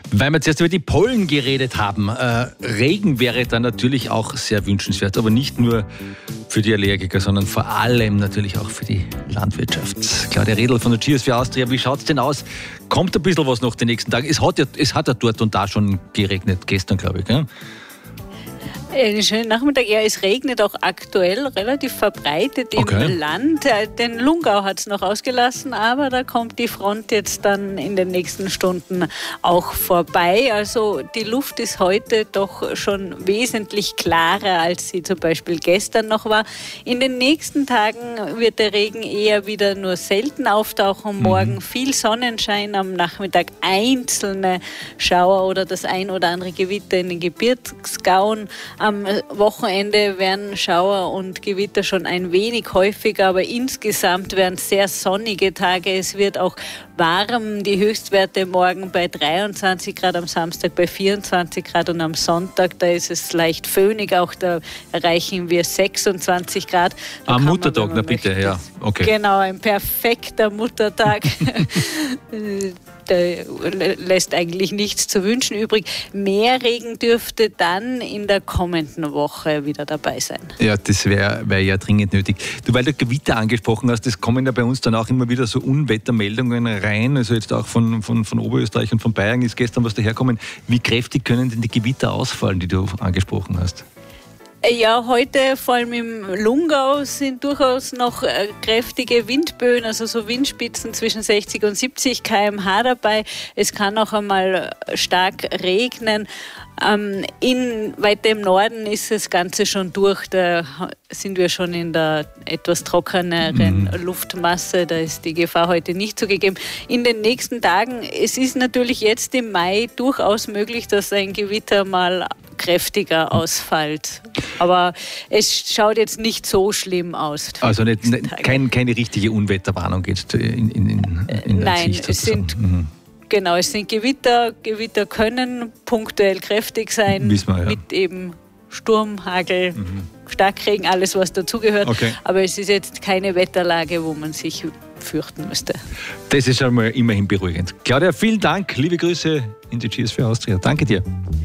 Weil wir zuerst über die Pollen geredet haben. Regen wäre dann natürlich auch sehr wünschenswert, aber nicht nur für die Allergiker, sondern vor allem natürlich auch für die Landwirtschaft. Claudia Redl von der Cheers für Austria, wie schaut es denn aus? Kommt ein bisschen was noch die nächsten Tage? Es hat ja dort und da schon geregnet, gestern glaube ich, gell? Einen schönen Nachmittag. Ja, es regnet auch aktuell relativ verbreitet im Land. Den Lungau hat es noch ausgelassen, aber da kommt die Front jetzt dann in den nächsten Stunden auch vorbei. Also die Luft ist heute doch schon wesentlich klarer, als sie zum Beispiel gestern noch war. In den nächsten Tagen wird der Regen eher wieder nur selten auftauchen. Morgen viel Sonnenschein, am Nachmittag einzelne Schauer oder das ein oder andere Gewitter in den Gebirgsgauen. Am Wochenende werden Schauer und Gewitter schon ein wenig häufiger, aber insgesamt werden es sehr sonnige Tage. Es wird auch warm, die Höchstwerte morgen bei 23 Grad, am Samstag bei 24 Grad und am Sonntag, da ist es leicht föhnig, auch da erreichen wir 26 Grad. Am Muttertag, na bitte, ja. Okay. Genau, ein perfekter Muttertag. Der lässt eigentlich nichts zu wünschen übrig. Mehr Regen dürfte dann in der kommenden Woche wieder dabei sein. Ja, das wäre ja dringend nötig. Du, weil du Gewitter angesprochen hast, das kommen ja bei uns dann auch immer wieder so Unwettermeldungen rein, also jetzt auch von Oberösterreich und von Bayern ist gestern was daherkommen. Wie kräftig können denn die Gewitter ausfallen, die du angesprochen hast? Ja, heute vor allem im Lungau sind durchaus noch kräftige Windböen, also so Windspitzen zwischen 60 und 70 km/h dabei. Es kann auch einmal stark regnen. Weiter im Norden ist das Ganze schon durch, da sind wir schon in der etwas trockeneren Luftmasse, da ist die Gefahr heute nicht so gegeben. In den nächsten Tagen, es ist natürlich jetzt im Mai durchaus möglich, dass ein Gewitter mal kräftiger ausfällt. Aber es schaut jetzt nicht so schlimm aus. Also keine richtige Unwetterwarnung jetzt in der Nein, Sicht es sind Genau, es sind Gewitter. Gewitter können punktuell kräftig sein, mit eben Sturm, Hagel, Starkregen, alles was dazugehört. Okay. Aber es ist jetzt keine Wetterlage, wo man sich fürchten müsste. Das ist schon mal immerhin beruhigend. Claudia, vielen Dank. Liebe Grüße in die Cheers für Austria. Danke dir.